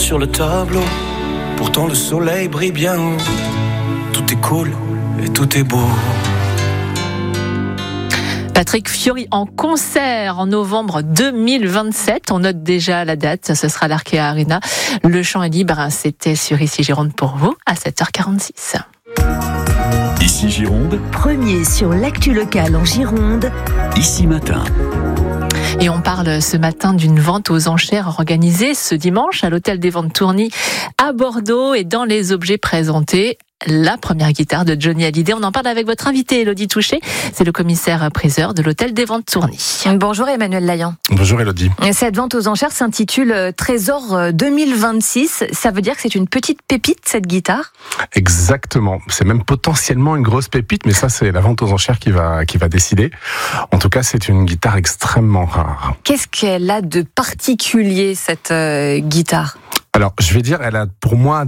sur le tableau. Pourtant le soleil brille bien haut. Tout est cool et tout est beau. Patrick Fiori en concert en novembre 2027. On note déjà la date, ce sera l'Arkea Arena. Le chant est libre, c'était sur Ici Gironde pour vous à 7h46. Ici Gironde, premier sur l'actu locale en Gironde, Ici Matin. Et on parle ce matin d'une vente aux enchères organisée ce dimanche à l'hôtel des Ventes Tourny à Bordeaux. Et dans les objets présentés, la première guitare de Johnny Hallyday. On en parle avec votre invité Élodie Touché. C'est le commissaire-priseur de l'hôtel des Ventes Tourny. Bonjour Emmanuel Layan. Bonjour Élodie. Cette vente aux enchères s'intitule Trésor 2026. Ça veut dire que c'est une petite pépite, cette guitare ? Exactement. C'est même potentiellement une grosse pépite, mais ça, c'est la vente aux enchères qui va décider. En tout cas, c'est une guitare extrêmement rare. Qu'est-ce qu'elle a de particulier, cette guitare ? Alors, je vais dire, elle a pour moi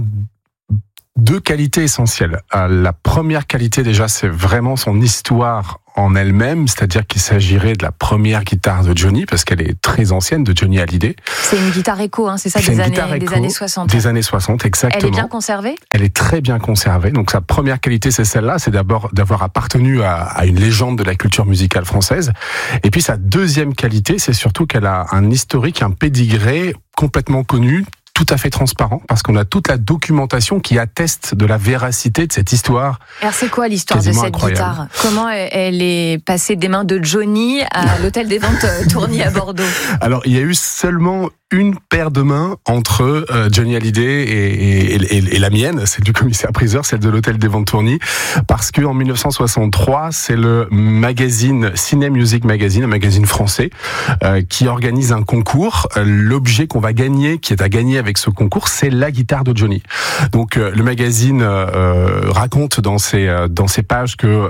deux qualités essentielles. La première qualité, déjà, c'est vraiment son histoire en elle-même, c'est-à-dire qu'il s'agirait de la première guitare de Johnny, parce qu'elle est très ancienne, de Johnny Hallyday. C'est une guitare écho, hein, c'est ça, des années 60. Des années 60, exactement. Elle est bien conservée ? Elle est très bien conservée. Donc sa première qualité, c'est celle-là, c'est d'abord d'avoir appartenu à une légende de la culture musicale française. Et puis sa deuxième qualité, c'est surtout qu'elle a un historique, un pédigré complètement connu, tout à fait transparent, parce qu'on a toute la documentation qui atteste de la véracité de cette histoire. Alors c'est quoi l'histoire de cette guitare ? Comment elle est passée des mains de Johnny à l'hôtel des Ventes Tourny à Bordeaux ? Alors il y a eu seulement une paire de mains entre Johnny Hallyday et la mienne, celle du commissaire-priseur, celle de l'hôtel des Ventes Tourny, parce que en 1963, c'est le magazine Ciné Music Magazine, un magazine français, qui organise un concours. L'objet qu'on va gagner, qui est à gagner avec ce concours, c'est la guitare de Johnny. Donc le magazine raconte dans ses pages que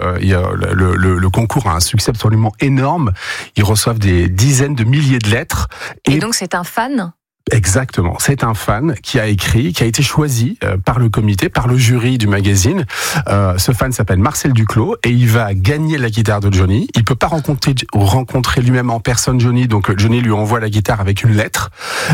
le concours a un succès absolument énorme. Ils reçoivent des dizaines de milliers de lettres. Et donc c'est un fan ? Exactement, c'est un fan qui a écrit, qui a été choisi par le comité, par le jury du magazine. Ce fan s'appelle Marcel Duclos et il va gagner la guitare de Johnny. Il peut pas rencontrer lui-même en personne Johnny, donc Johnny lui envoie la guitare avec une lettre.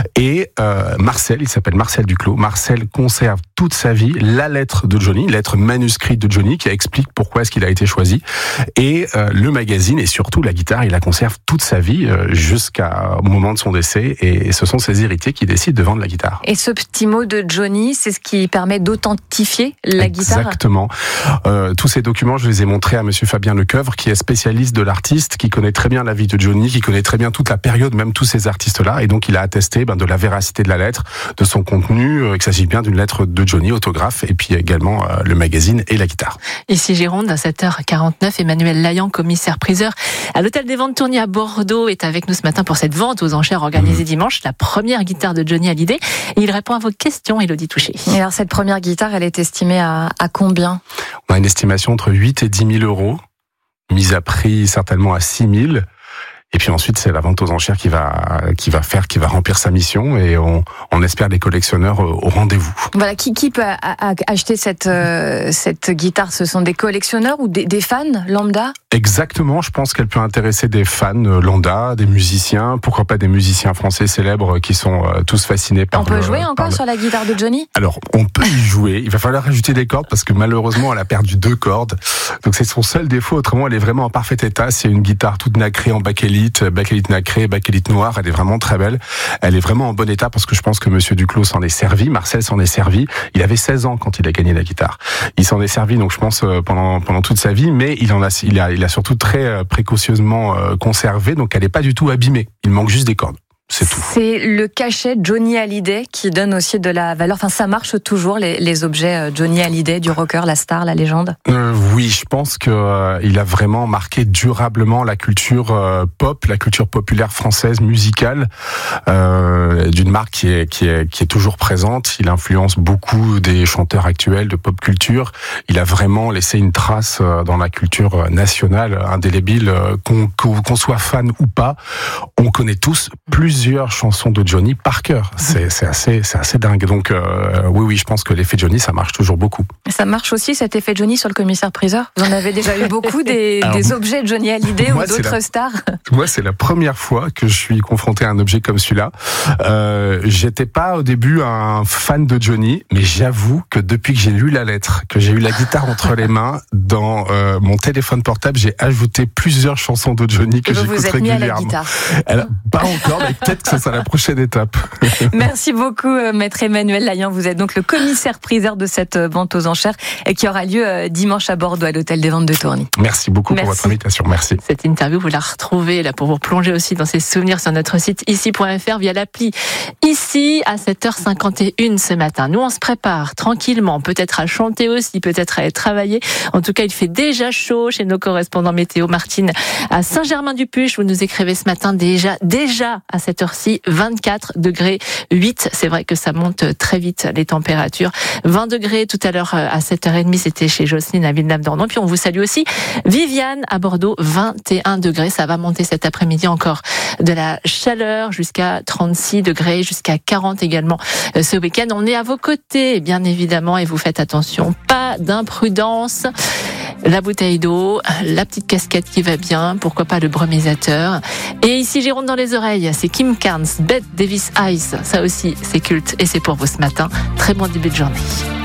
Et Marcel, il s'appelle Marcel Duclos. Marcel conserve toute sa vie la lettre de Johnny, une lettre manuscrite de Johnny qui explique pourquoi est-ce qu'il a été choisi. Et le magazine et surtout la guitare, il la conserve toute sa vie jusqu'au moment de son décès. Et ce sont ses héritiers qui décident de vendre la guitare. Et ce petit mot de Johnny, c'est ce qui permet d'authentifier la guitare ? Exactement. Tous ces documents, je les ai montrés à monsieur Fabien Lecoeuvre, qui est spécialiste de l'artiste, qui connaît très bien la vie de Johnny, qui connaît très bien toute la période, même tous ces artistes-là, et donc il a attesté de la véracité de la lettre, de son contenu, qu'il s'agit bien d'une lettre de Johnny, autographe, et puis également le magazine et la guitare. Ici Gironde, à 7h49, Emmanuel Layan, commissaire-priseur à l'hôtel des Ventes Tourny à Bordeaux, est avec nous ce matin pour cette vente aux enchères organisée dimanche, la première guitare de Johnny Hallyday. Et il répond à vos questions, Élodie Touché. Et alors cette première guitare, elle est estimée à combien ? On a une estimation entre 8 et 10 000 euros, mise à prix certainement à 6 000. Et puis ensuite, c'est la vente aux enchères qui va remplir sa mission, et on espère des collectionneurs au rendez-vous. Voilà, qui peut acheter cette guitare ? Ce sont des collectionneurs ou des fans lambda ? Exactement, je pense qu'elle peut intéresser des fans lambda, des musiciens, pourquoi pas des musiciens français célèbres qui sont tous fascinés par. On peut jouer encore sur la guitare de Johnny ? Alors, on peut y jouer. Il va falloir rajouter des cordes parce que malheureusement, elle a perdu 2 cordes. Donc c'est son seul défaut. Autrement, elle est vraiment en parfait état. C'est une guitare toute nacrée en bakélite nacrée, bakélite noire. Elle est vraiment très belle. Elle est vraiment en bon état parce que je pense que monsieur Duclos s'en est servi. Marcel s'en est servi. Il avait 16 ans quand il a gagné la guitare. Il s'en est servi, donc je pense pendant toute sa vie, mais il a surtout très précautionneusement conservé, donc elle n'est pas du tout abîmée. Il manque juste des cordes. C'est tout. C'est le cachet Johnny Hallyday qui donne aussi de la valeur. Enfin, ça marche toujours, les objets Johnny Hallyday, du rocker, la star, la légende. Oui, je pense que il a vraiment marqué durablement la culture pop, la culture populaire française musicale, d'une marque qui est toujours présente. Il influence beaucoup des chanteurs actuels de pop culture. Il a vraiment laissé une trace dans la culture nationale indélébile, qu'on soit fan ou pas. On connaît tous plusieurs plusieurs chansons de Johnny par cœur. C'est assez dingue. Donc oui, je pense que l'effet Johnny, ça marche toujours beaucoup. Ça marche aussi cet effet Johnny sur le commissaire-priseur. Vous en avez déjà eu beaucoup des objets de Johnny Hallyday ou d'autres stars. Moi, c'est la première fois que je suis confronté à un objet comme celui-là. J'étais pas au début un fan de Johnny, mais j'avoue que depuis que j'ai lu la lettre, que j'ai eu la guitare entre les mains, dans mon téléphone portable, j'ai ajouté plusieurs chansons de Johnny que j'écoute régulièrement. Mis à la guitare. Pas encore, mais peut-être que ça sera la prochaine étape. Merci beaucoup, maître Emmanuel Laillant. Vous êtes donc le commissaire-priseur de cette vente aux enchères qui aura lieu dimanche à Bordeaux, à l'hôtel des Ventes de Tourny. Merci beaucoup pour votre invitation. Merci. Cette interview, vous la retrouvez là pour vous plonger aussi dans ces souvenirs sur notre site ici.fr via l'appli Ici à 7h51 ce matin. Nous, on se prépare tranquillement, peut-être à chanter aussi, peut-être à aller travailler. En tout cas, il fait déjà chaud chez nos correspondants météo. Martine, à Saint-Germain-du-Puche, vous nous écrivez ce matin déjà à cette heure-ci, 24 degrés 8. C'est vrai que ça monte très vite, les températures. 20 degrés tout à l'heure à 7h30, c'était chez Jocelyne à Villeneuve-d'Ornon. Puis on vous salue aussi Viviane à Bordeaux, 21 degrés. Ça va monter cet après-midi encore de la chaleur jusqu'à 36 degrés, jusqu'à 40 également ce week-end. On est à vos côtés, bien évidemment, et vous faites attention, pas d'imprudence. La bouteille d'eau, la petite casquette qui va bien, pourquoi pas le brumisateur. Et ici, Gironde dans les oreilles, c'est Kim Carnes, Bette Davis Eyes. Ça aussi, c'est culte et c'est pour vous ce matin. Très bon début de journée.